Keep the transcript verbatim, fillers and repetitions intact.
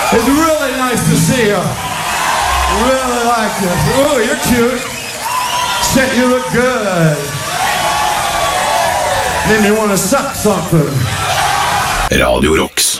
It's really nice to see you. Really like this. Oh, you're cute. Shit, you look good. Then you want to suck something. Radio Rocks.